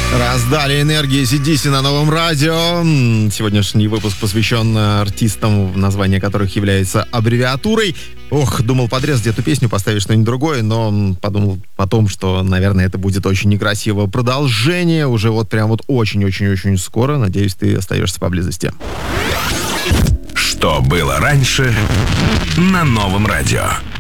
Раздали энергии AC/DC на новом радио. Сегодняшний выпуск посвящен артистам, название которых является аббревиатурой. Думал подрезать эту песню, поставить что-нибудь другое, но подумал потом, что, наверное, это будет очень некрасиво. Продолжение уже прям очень-очень-очень скоро. Надеюсь, ты остаешься поблизости. Что было раньше на новом радио?